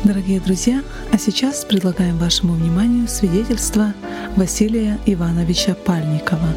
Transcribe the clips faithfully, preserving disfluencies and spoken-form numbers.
Дорогие друзья, а сейчас предлагаем вашему вниманию свидетельство Василия Ивановича Пальникова.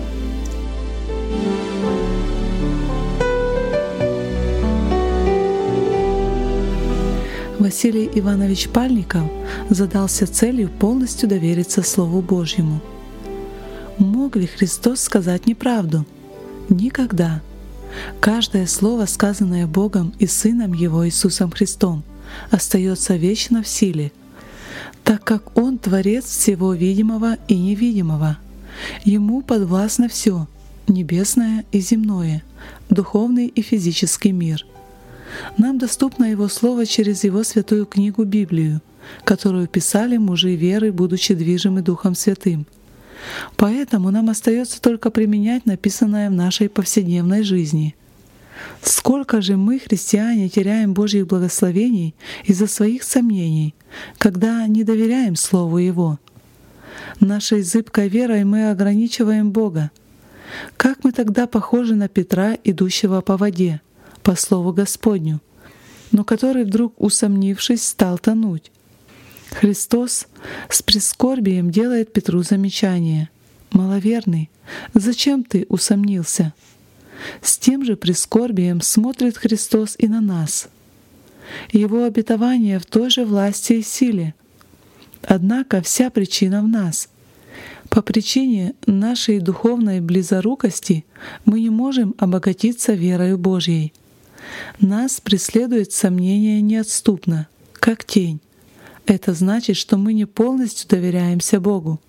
Василий Иванович Пальников задался целью полностью довериться Слову Божьему. Мог ли Христос сказать неправду? Никогда. Каждое слово, сказанное Богом и Сыном Его Иисусом Христом, остается вечно в силе, так как Он Творец всего видимого и невидимого. Ему подвластно все — небесное и земное, духовный и физический мир. Нам доступно Его Слово через Его святую книгу Библию, которую писали мужи веры, будучи движимы Духом Святым. Поэтому нам остается только применять написанное в нашей повседневной жизни. Сколько же мы, христиане, теряем Божьих благословений из-за своих сомнений, когда не доверяем Слову Его. Нашей зыбкой верой мы ограничиваем Бога. Как мы тогда похожи на Петра, идущего по воде, по Слову Господню, но который вдруг, усомнившись, стал тонуть. Христос с прискорбием делает Петру замечание: «Маловерный, зачем ты усомнился?» С тем же прискорбием смотрит Христос и на нас. Его обетование в той же власти и силе. Однако вся причина в нас. По причине нашей духовной близорукости мы не можем обогатиться верою Божьей. Нас преследует сомнение неотступно, как тень. Это значит, что мы не полностью доверяемся Богу.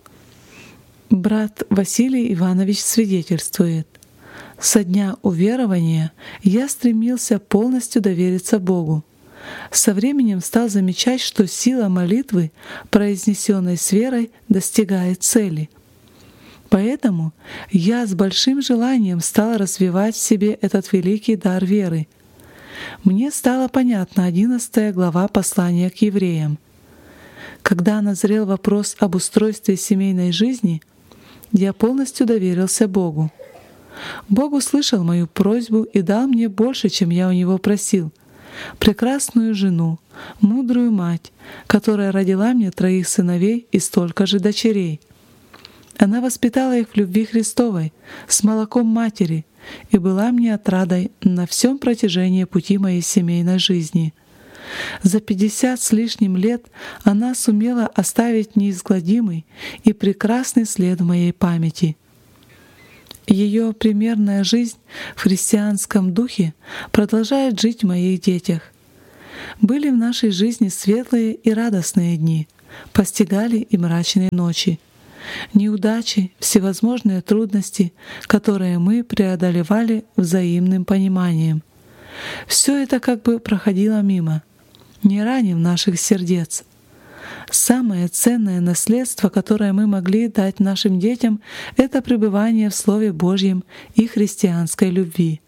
Брат Василий Иванович свидетельствует: «Со дня уверования я стремился полностью довериться Богу. Со временем стал замечать, что сила молитвы, произнесенной с верой, достигает цели. Поэтому я с большим желанием стал развивать в себе этот великий дар веры. Мне стала понятна одиннадцатая глава послания к евреям. Когда назрел вопрос об устройстве семейной жизни, я полностью доверился Богу. Бог услышал мою просьбу и дал мне больше, чем я у Него просил: прекрасную жену, мудрую мать, которая родила мне троих сыновей и столько же дочерей. Она воспитала их в любви Христовой, с молоком матери, и была мне отрадой на всем протяжении пути моей семейной жизни. За пятьдесят с лишним лет она сумела оставить неизгладимый и прекрасный след в моей памяти. Ее примерная жизнь в христианском духе продолжает жить в моих детях. Были в нашей жизни светлые и радостные дни, постигали и мрачные ночи, неудачи, всевозможные трудности, которые мы преодолевали взаимным пониманием. Все это как бы проходило мимо, не ранив наших сердец. Самое ценное наследство, которое мы могли дать нашим детям, это пребывание в Слове Божьем и христианской любви.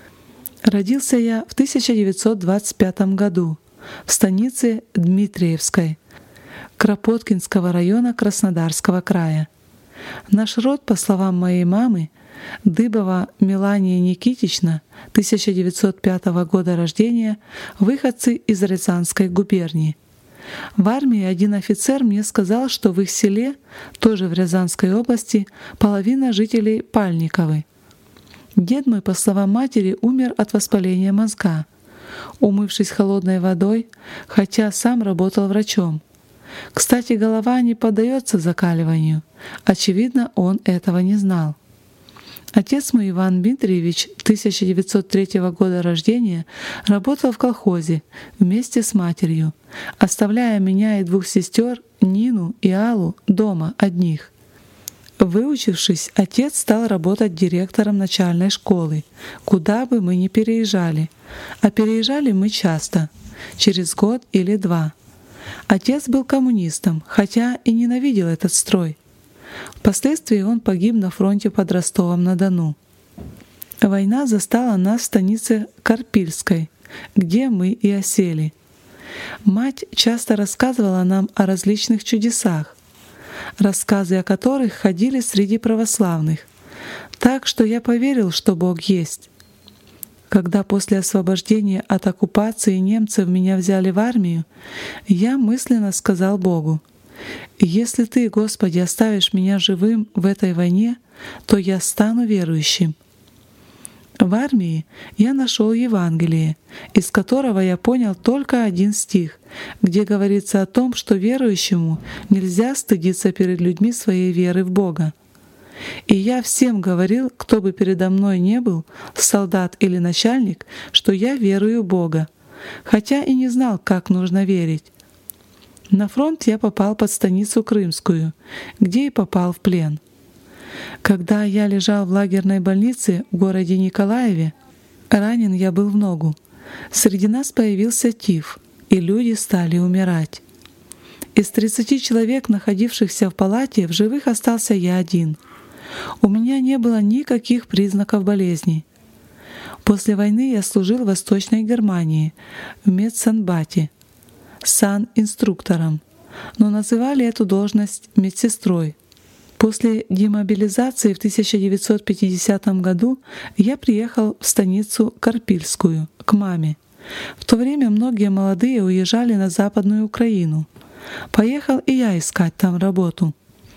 Родился я в тысяча девятьсот двадцать пятом году в станице Дмитриевской Кропоткинского района Краснодарского края. Наш род, по словам моей мамы, Дыбова Мелания Никитична, тысяча девятьсот пятого года рождения, выходцы из Рязанской губернии. В армии один офицер мне сказал, что в их селе, тоже в Рязанской области, половина жителей Пальниковы. Дед мой, по словам матери, умер от воспаления мозга, умывшись холодной водой, хотя сам работал врачом. Кстати, голова не поддается закаливанию. Очевидно, он этого не знал. Отец мой, Иван Дмитриевич, тысяча девятьсот третьего года рождения, работал в колхозе вместе с матерью, оставляя меня и двух сестер, Нину и Аллу, дома одних. Выучившись, отец стал работать директором начальной школы, куда бы мы ни переезжали. А переезжали мы часто, через год или два. Отец был коммунистом, хотя и ненавидел этот строй. Впоследствии он погиб на фронте под Ростовом-на-Дону. Война застала нас в станице Карпильской, где мы и осели. Мать часто рассказывала нам о различных чудесах, рассказы о которых ходили среди православных, так что я поверил, что Бог есть. Когда после освобождения от оккупации немцев меня взяли в армию, я мысленно сказал Богу: «Если Ты, Господи, оставишь меня живым в этой войне, то я стану верующим». В армии я нашел Евангелие, из которого я понял только один стих, где говорится о том, что верующему нельзя стыдиться перед людьми своей веры в Бога. И я всем говорил, кто бы передо мной не был, солдат или начальник, что я верую в Бога, хотя и не знал, как нужно верить. На фронт я попал под станицу Крымскую, где и попал в плен. Когда я лежал в лагерной больнице в городе Николаеве, ранен я был в ногу. Среди нас появился тиф, и люди стали умирать. Из тридцати человек, находившихся в палате, в живых остался я один. У меня не было никаких признаков болезни. После войны я служил в Восточной Германии, в медсанбате, сан-инструктором, но называли эту должность медсестрой. После демобилизации в тысяча девятьсот пятидесятом году я приехал в станицу Карпильскую к маме. В то время многие молодые уезжали на Западную Украину. Поехал и я искать там работу.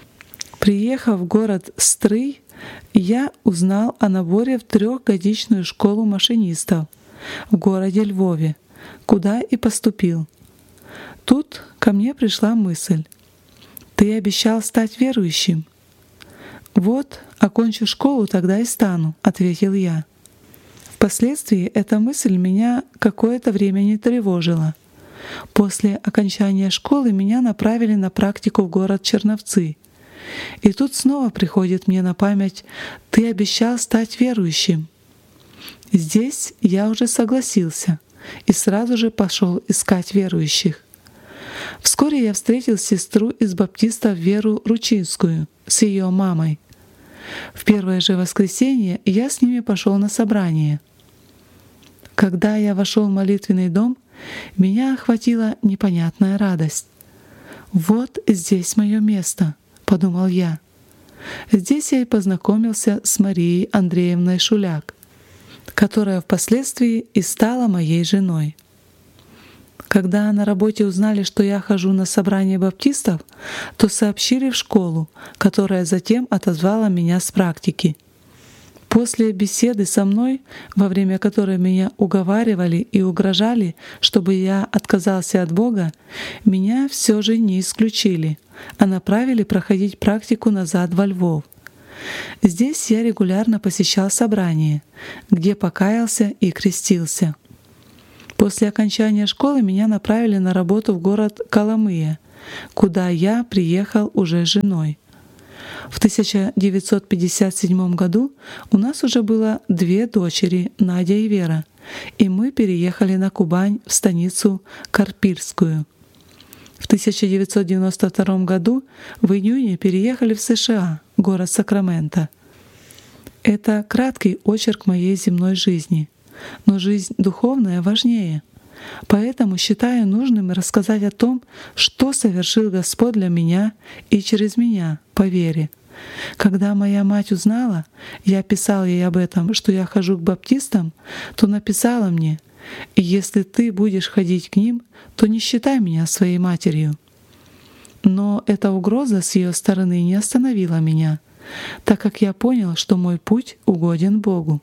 Приехав в город Стрий, я узнал о наборе в трехгодичную школу машинистов в городе Львове, куда и поступил. Тут ко мне пришла мысль: «Ты обещал стать верующим». «Вот, окончу школу, тогда и стану», — ответил я. Впоследствии эта мысль меня какое-то время не тревожила. После окончания школы меня направили на практику в город Черновцы. И тут снова приходит мне на память: «Ты обещал стать верующим». Здесь я уже согласился и сразу же пошел искать верующих. Вскоре я встретил сестру из баптистов Веру Ручинскую с ее мамой. В первое же воскресенье я с ними пошел на собрание. Когда я вошел в молитвенный дом, меня охватила непонятная радость. «Вот здесь мое место», — подумал я. Здесь я и познакомился с Марией Андреевной Шуляк, которая впоследствии и стала моей женой. Когда на работе узнали, что я хожу на собрание баптистов, то сообщили в школу, которая затем отозвала меня с практики. После беседы со мной, во время которой меня уговаривали и угрожали, чтобы я отказался от Бога, меня все же не исключили, а направили проходить практику назад во Львов. Здесь я регулярно посещал собрания, где покаялся и крестился. После окончания школы меня направили на работу в город Коломыя, куда я приехал уже с женой. В тысяча девятьсот пятьдесят седьмом году у нас уже было две дочери, Надя и Вера, и мы переехали на Кубань в станицу Карпильскую. В тысяча девятьсот девяносто втором году в июне переехали в США, город Сакраменто. Это краткий очерк моей земной жизни. Но жизнь духовная важнее. Поэтому считаю нужным рассказать о том, что совершил Господь для меня и через меня по вере. Когда моя мать узнала, я писал ей об этом, что я хожу к баптистам, то написала мне: «Если ты будешь ходить к ним, то не считай меня своей матерью». Но эта угроза с ее стороны не остановила меня, так как я понял, что мой путь угоден Богу.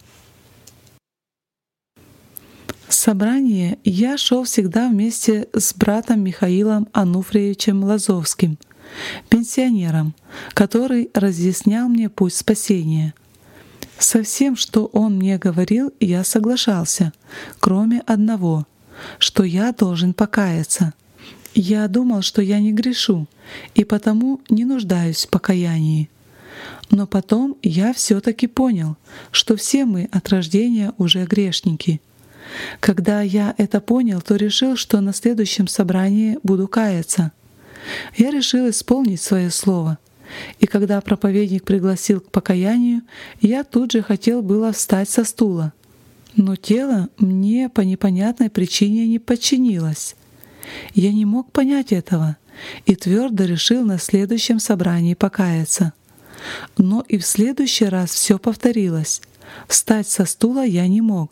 Собрание я шел всегда вместе с братом Михаилом Ануфриевичем Лазовским, пенсионером, который разъяснял мне путь спасения. Со всем, что он мне говорил, я соглашался, кроме одного, что я должен покаяться. Я думал, что я не грешу, и потому не нуждаюсь в покаянии. Но потом я все-таки понял, что все мы от рождения уже грешники. Когда я это понял, то решил, что на следующем собрании буду каяться. Я решил исполнить свое слово. И когда проповедник пригласил к покаянию, я тут же хотел было встать со стула. Но тело мне по непонятной причине не подчинилось. Я не мог понять этого и твердо решил на следующем собрании покаяться. Но и в следующий раз все повторилось. Встать со стула я не мог.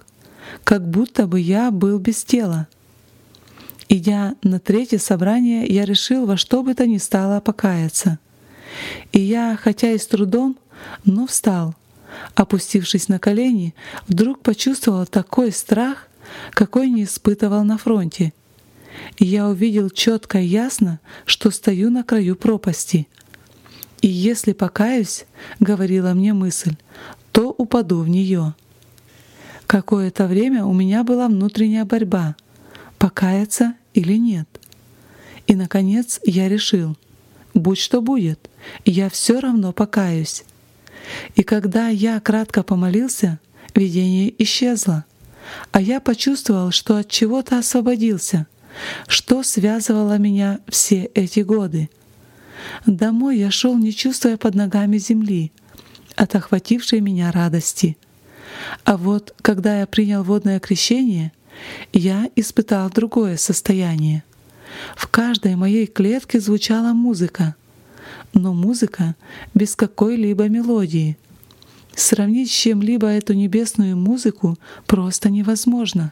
как будто бы я был без тела. Идя на третье собрание, я решил во что бы то ни стало покаяться. И я, хотя и с трудом, но встал. Опустившись на колени, вдруг почувствовал такой страх, какой не испытывал на фронте. И я увидел четко и ясно, что стою на краю пропасти. И если покаюсь, говорила мне мысль, то упаду в нее. Какое-то время у меня была внутренняя борьба, покаяться или нет. И, наконец, я решил, будь что будет, я все равно покаюсь. И когда я кратко помолился, видение исчезло, а я почувствовал, что от чего-то освободился, что связывало меня все эти годы. Домой я шел, не чувствуя под ногами земли, от охватившей меня радости. А вот когда я принял водное крещение, я испытал другое состояние. В каждой моей клетке звучала музыка, но музыка без какой-либо мелодии. Сравнить с чем-либо эту небесную музыку просто невозможно.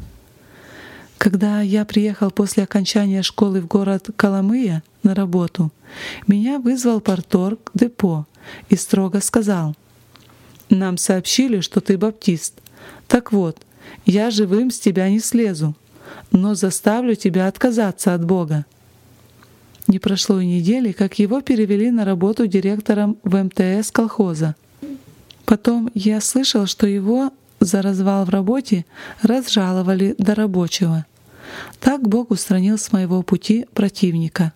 Когда я приехал после окончания школы в город Коломыя на работу, меня вызвал парторг депо и строго сказал: «Нам сообщили, что ты баптист. Так вот, я живым с тебя не слезу, но заставлю тебя отказаться от Бога». Не прошло и недели, как его перевели на работу директором в эм тэ эс колхоза. Потом я слышал, что его за развал в работе разжаловали до рабочего. Так Бог устранил с моего пути противника.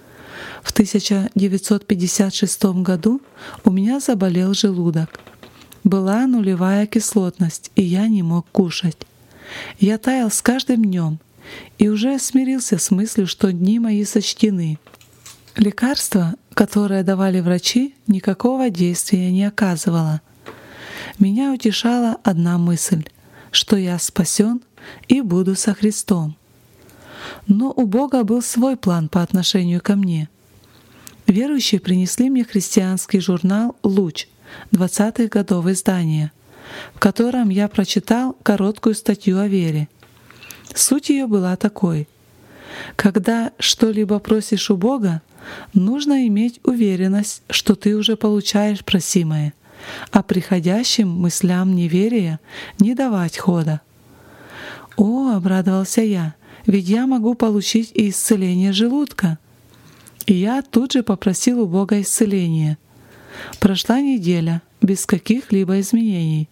В тысяча девятьсот пятьдесят шестом году у меня заболел желудок. Была нулевая кислотность, и я не мог кушать. Я таял с каждым днем и уже смирился с мыслью, что дни мои сочтены. Лекарство, которое давали врачи, никакого действия не оказывало. Меня утешала одна мысль, что я спасен и буду со Христом. Но у Бога был свой план по отношению ко мне. Верующие принесли мне христианский журнал «Луч» двадцатых годов издания, в котором я прочитал короткую статью о вере. Суть ее была такой: когда что-либо просишь у Бога, нужно иметь уверенность, что ты уже получаешь просимое, а приходящим мыслям неверия не давать хода. «О, — обрадовался я, — ведь я могу получить и исцеление желудка». И я тут же попросил у Бога исцеления. Прошла неделя без каких-либо изменений,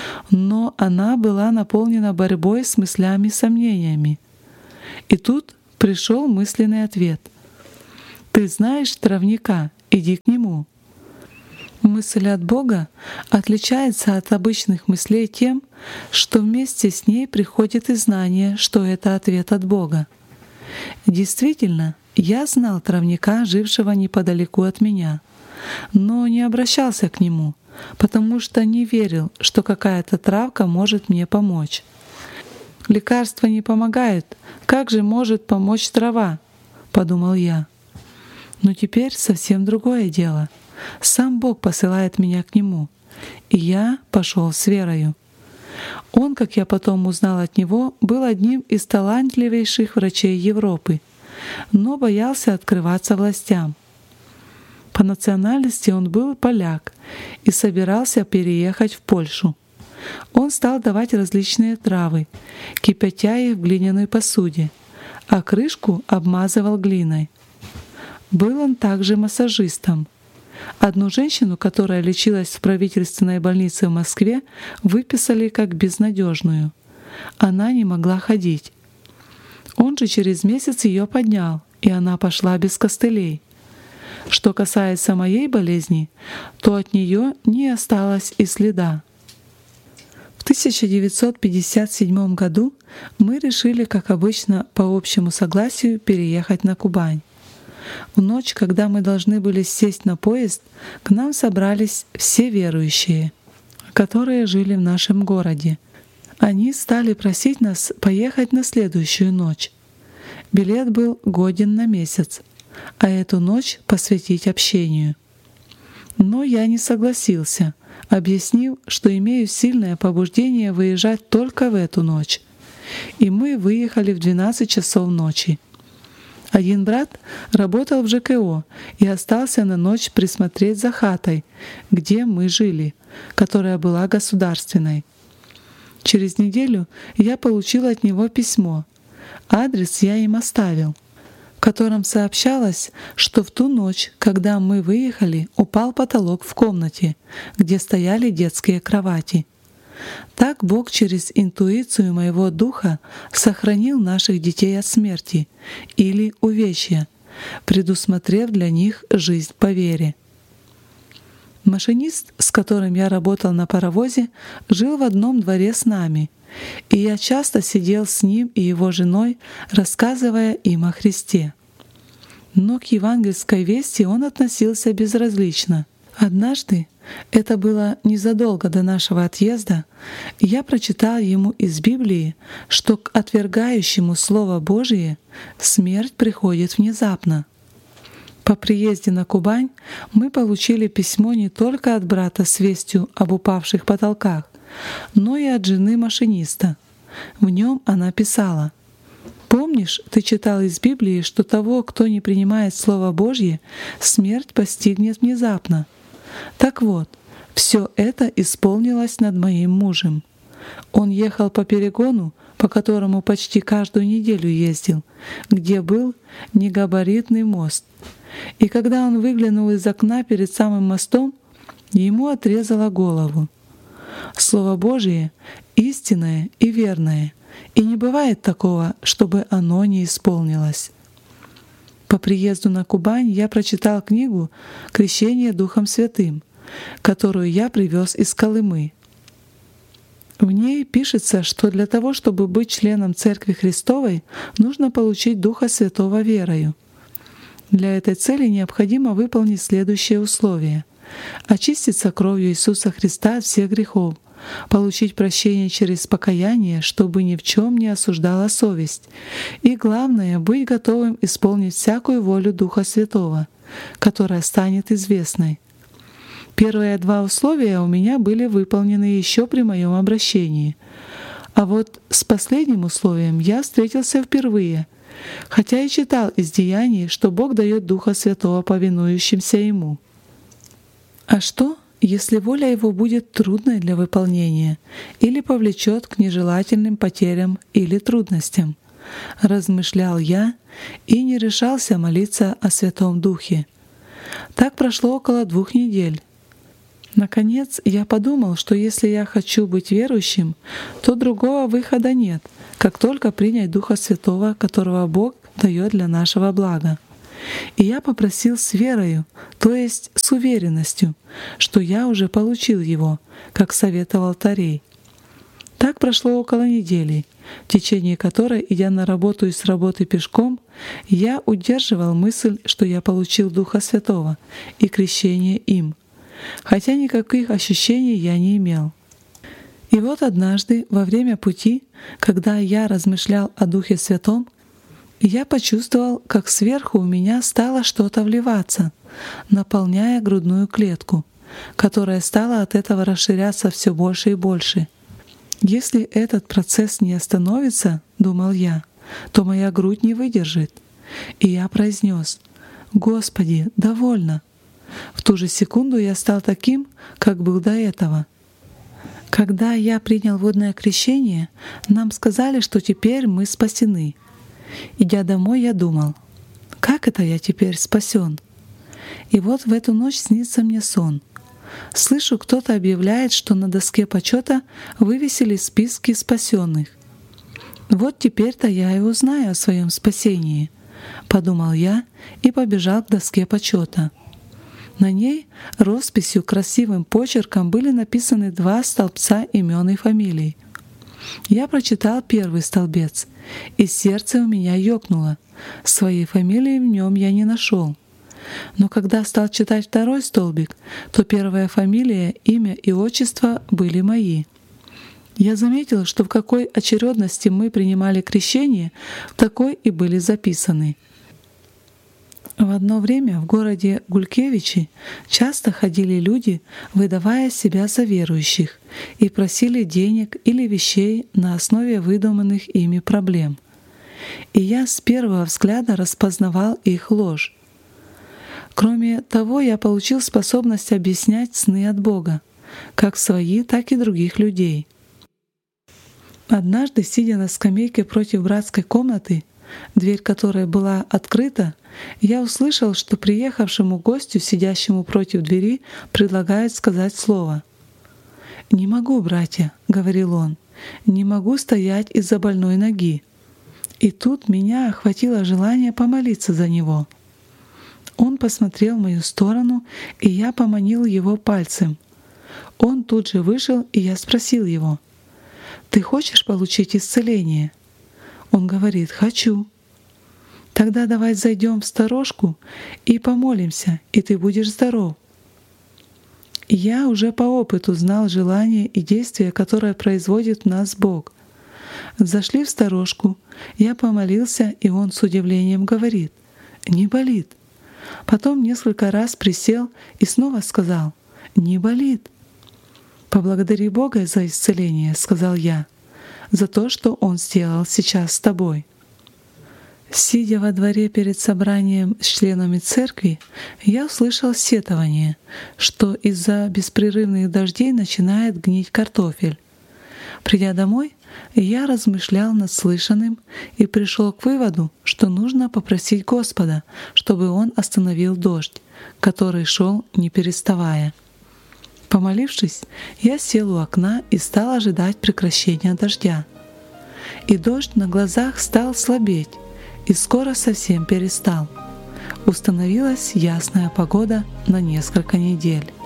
но она была наполнена борьбой с мыслями и сомнениями. И тут пришел мысленный ответ: «Ты знаешь травника, иди к нему». Мысль от Бога отличается от обычных мыслей тем, что вместе с ней приходит и знание, что это ответ от Бога. Действительно, я знал травника, жившего неподалеку от меня, но не обращался к нему, потому что не верил, что какая-то травка может мне помочь. «Лекарства не помогают, как же может помочь трава?» — подумал я. Но теперь совсем другое дело. Сам Бог посылает меня к Нему, и я пошел с верою. Он, как я потом узнал от него, был одним из талантливейших врачей Европы, но боялся открываться властям. По национальности он был поляк и собирался переехать в Польшу. Он стал давать различные травы, кипятя их в глиняной посуде, а крышку обмазывал глиной. Был он также массажистом. Одну женщину, которая лечилась в правительственной больнице в Москве, выписали как безнадежную. Она не могла ходить. Он же через месяц ее поднял, и она пошла без костылей. Что касается моей болезни, то от нее не осталось и следа. В тысяча девятьсот пятьдесят седьмом году мы решили, как обычно, по общему согласию переехать на Кубань. В ночь, когда мы должны были сесть на поезд, к нам собрались все верующие, которые жили в нашем городе. Они стали просить нас поехать на следующую ночь. Билет был годен на месяц, а эту ночь посвятить общению. Но я не согласился, объяснив, что имею сильное побуждение выезжать только в эту ночь. И мы выехали в двенадцать часов ночи. Один брат работал в Ж К О и остался на ночь присмотреть за хатой, где мы жили, которая была государственной. Через неделю я получил от него письмо. Адрес я им оставил, в котором сообщалось, что в ту ночь, когда мы выехали, упал потолок в комнате, где стояли детские кровати. Так Бог через интуицию моего духа сохранил наших детей от смерти или увечья, предусмотрев для них жизнь по вере. Машинист, с которым я работал на паровозе, жил в одном дворе с нами, и я часто сидел с ним и его женой, рассказывая им о Христе. Но к евангельской вести он относился безразлично. Однажды, это было незадолго до нашего отъезда, я прочитал ему из Библии, что к отвергающему Слово Божие смерть приходит внезапно. По приезде на Кубань мы получили письмо не только от брата с вестью об упавших потолках, но и от жены машиниста. В нем она писала: «Помнишь, ты читал из Библии, что того, кто не принимает Слово Божье, смерть постигнет внезапно? Так вот, все это исполнилось над моим мужем. Он ехал по перегону, по которому почти каждую неделю ездил, где был негабаритный мост. И когда он выглянул из окна перед самым мостом, ему отрезало голову. Слово Божие истинное и верное, и не бывает такого, чтобы оно не исполнилось». По приезду на Кубань я прочитал книгу «Крещение Духом Святым», которую я привез из Колымы. В ней пишется, что для того, чтобы быть членом Церкви Христовой, нужно получить Духа Святого верою. Для этой цели необходимо выполнить следующие условия: очиститься кровью Иисуса Христа от всех грехов, получить прощение через покаяние, чтобы ни в чем не осуждала совесть, и, главное, быть готовым исполнить всякую волю Духа Святого, которая станет известной. Первые два условия у меня были выполнены еще при моем обращении, а вот с последним условием я встретился впервые, хотя и читал из Деяний, что Бог дает Духа Святого повинующимся Ему. А что, если воля Его будет трудной для выполнения или повлечет к нежелательным потерям или трудностям? Размышлял я и не решался молиться о Святом Духе. Так прошло около двух недель. Наконец, я подумал, что если я хочу быть верующим, то другого выхода нет, как только принять Духа Святого, которого Бог дает для нашего блага. И я попросил с верою, то есть с уверенностью, что я уже получил его, как советовал Торей. Так прошло около недели, в течение которой, идя на работу и с работы пешком, я удерживал мысль, что я получил Духа Святого и крещение им, хотя никаких ощущений я не имел. И вот однажды, во время пути, когда я размышлял о Духе Святом, я почувствовал, как сверху у меня стало что-то вливаться, наполняя грудную клетку, которая стала от этого расширяться все больше и больше. Если этот процесс не остановится, думал я, то моя грудь не выдержит. И я произнес: «Господи, довольно». В ту же секунду я стал таким, как был до этого. Когда я принял водное крещение, нам сказали, что теперь мы спасены. Идя домой, я думал: как это я теперь спасен? И вот в эту ночь снится мне сон. Слышу, кто-то объявляет, что на доске почета вывесили списки спасенных. Вот теперь-то я и узнаю о своем спасении, подумал я и побежал к доске почета. На ней росписью красивым почерком были написаны два столбца имен и фамилий. Я прочитал первый столбец, и сердце у меня ёкнуло. Своей фамилии в нем я не нашел. Но когда стал читать второй столбик, то первая фамилия, имя и отчество были мои. Я заметил, что в какой очередности мы принимали крещение, в такой и были записаны. В одно время в городе Гулькевичи часто ходили люди, выдавая себя за верующих, и просили денег или вещей на основе выдуманных ими проблем. И я с первого взгляда распознавал их ложь. Кроме того, я получил способность объяснять сны от Бога, как свои, так и других людей. Однажды, сидя на скамейке против братской комнаты, дверь которой была открыта, я услышал, что приехавшему гостю, сидящему против двери, предлагают сказать слово. «Не могу, братья», — говорил он, — «не могу стоять из-за больной ноги». И тут меня охватило желание помолиться за него. Он посмотрел в мою сторону, и я поманил его пальцем. Он тут же вышел, и я спросил его: «Ты хочешь получить исцеление?» Он говорит: «Хочу». «Тогда давай зайдем в сторожку и помолимся, и ты будешь здоров». Я уже по опыту знал желание и действие, которое производит в нас Бог. Зашли в сторожку, я помолился, и он с удивлением говорит: «Не болит». Потом несколько раз присел и снова сказал: «Не болит». «Поблагодари Бога за исцеление», — сказал я, «за то, что Он сделал сейчас с тобой». Сидя во дворе перед собранием с членами церкви, я услышал сетование, что из-за беспрерывных дождей начинает гнить картофель. Придя домой, я размышлял над слышанным и пришел к выводу, что нужно попросить Господа, чтобы Он остановил дождь, который шел не переставая. Помолившись, я сел у окна и стал ожидать прекращения дождя. И дождь на глазах стал слабеть, и скоро совсем перестал. Установилась ясная погода на несколько недель.